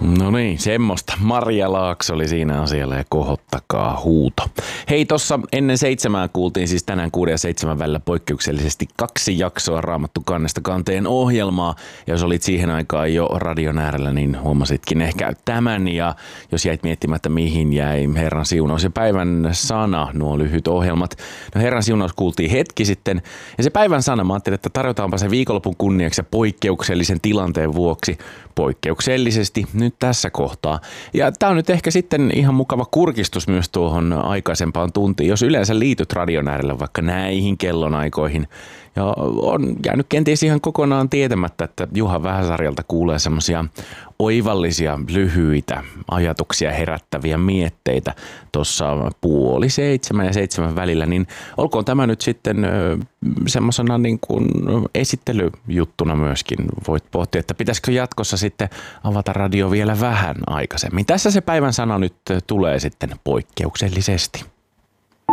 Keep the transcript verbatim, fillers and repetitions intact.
No niin, semmoista. Maria Laakso oli siinä asialla ja kohottakaa huuto. Hei, tossa ennen seitsemää kuultiin siis tänään kuuden ja seitsemän välillä poikkeuksellisesti kaksi jaksoa Raamattu kannesta kanteen ohjelmaa. Ja jos olit siihen aikaan jo radion äärellä, niin huomasitkin ehkä tämän. Ja jos jäit miettimättä, mihin jäi Herran siunaus ja päivän sana, nuo lyhyt ohjelmat. No Herran siunaus kuultiin hetki sitten. Ja se päivän sana, mä ajattelin, että tarjotaanpa se viikonlopun kunniaksi ja poikkeuksellisen tilanteen vuoksi poikkeuksellisesti nyt tässä kohtaa. Ja tää on nyt ehkä sitten ihan mukava kurkistus myös tuohon aikaisempaan tuntiin, jos yleensä liityt radion äärellä vaikka näihin kellonaikoihin. Ja on jäänyt kenties ihan kokonaan tietämättä, että Juha Vähäsarjalta kuulee semmoisia oivallisia, lyhyitä ajatuksia herättäviä mietteitä tuossa puoli seitsemän ja seitsemän välillä, niin olkoon tämä nyt sitten semmoisena niin kuin esittelyjuttuna myöskin. Voit pohtia, että pitäisikö jatkossa sitten avata radio vielä vähän aikaisemmin. Tässä se päivän sana nyt tulee sitten poikkeuksellisesti.